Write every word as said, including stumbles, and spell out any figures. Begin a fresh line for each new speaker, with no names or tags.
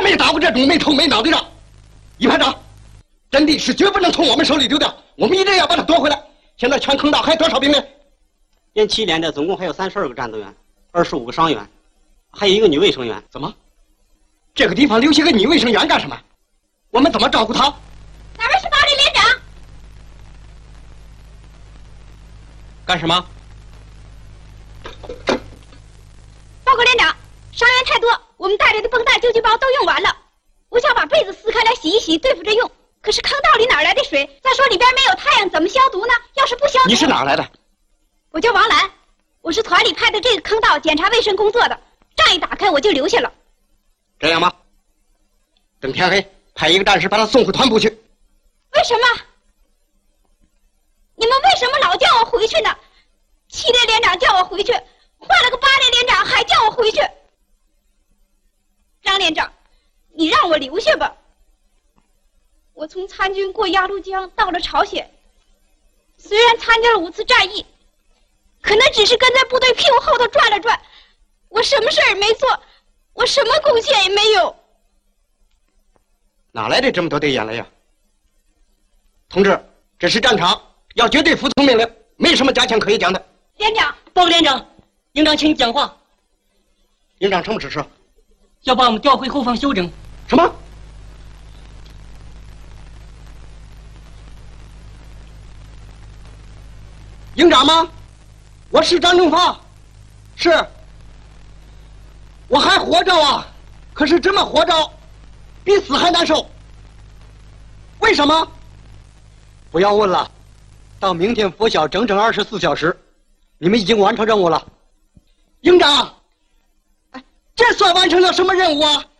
没打过这种没头没脑的仗。一排长，阵地是绝不能从我们手里丢掉，我们一定要把它夺回来。现在全坑道还有多少兵员？
连七连的总共还有三十二个战斗员，二十五个伤员，还有一个女卫生员。
怎么？这个地方留下个女卫生员干什么？我们怎么照顾她？
哪位是保利连长？
干什么？
报告连长，伤员太多，我们带来的绷带、救济包都用完了。我想把被子撕开来洗一洗，对付着用。可是坑道里哪来的水？再说里边没有太阳，怎么消毒呢？要是不消毒……
你是哪来的？
我叫王兰，我是团里派的这个坑道检查卫生工作的。仗一打开我就留下了。
这样吧，等天黑，派一个战士把他送回团部去。
为什么？你们为什么老叫我回去呢？七连连长叫我回去，换了个八连连长还叫我回去。张连长，你让我留下吧。我从参军过鸭绿江到了朝鲜，虽然参加了五次战役，可那只是跟在部队屁股后头转了转，我什么事儿也没做，我什么贡献也没有。
哪来的这么多的眼泪啊？同志，这是战场，要绝对服从命令，没什么加强可以讲的。
连长，
报告连长，营长请你讲话。
营长什么指示？
要把我们调回后方休整。
什么？营长吗？我是张正发，是。我还活着啊，可是这么活着，比死还难受。为什么？
不要问了，到明天拂晓整整二十四小时，你们已经完成任务了。
营长，哎，这算完成了什么任务啊？